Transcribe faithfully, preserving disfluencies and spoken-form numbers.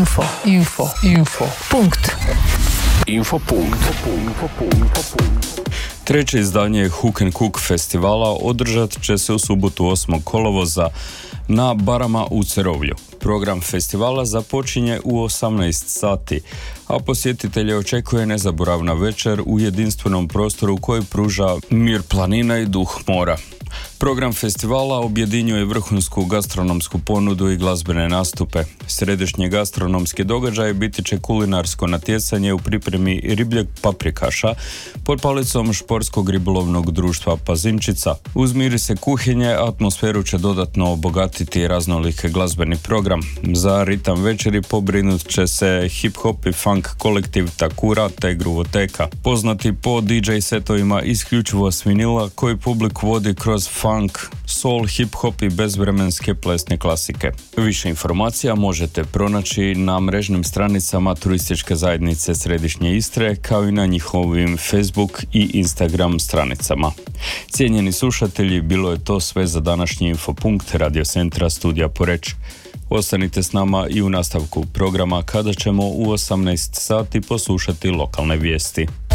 Info, info, info. Punkt. Info punkt. Treće izdanje Hook and Cook festivala održat će se u subotu osmog kolovoza na Barama u Cerovlju. Program festivala započinje u osamnaest sati, a posjetitelje očekuje nezaboravna večer u jedinstvenom prostoru koji pruža mir planina i duh mora. Program festivala objedinjuje vrhunsku gastronomsku ponudu i glazbene nastupe. Središnji gastronomski događaj biti će kulinarsko natjecanje u pripremi ribljeg paprikaša pod palicom športskog ribolovnog društva Pazinčica. Uz mirise kuhinje, atmosferu će dodatno obogatiti raznoliki glazbeni program. Za ritam večeri pobrinut će se hip-hop i funk kolektiv Takura te Gruvoteka, poznati po D J setovima isključivo s vinila koji publik vodi kroz funk, soul, hip-hop i bezvremenske plesne klasike. Više informacija možete pronaći na mrežnim stranicama turističke zajednice Središnje Istre, kao i na njihovim Facebook i Instagram stranicama. Cijenjeni slušatelji, bilo je to sve za današnji Infopunkt Radio Centra Studija Poreč. Ostanite s nama i u nastavku programa kada ćemo u osamnaest sati poslušati lokalne vijesti.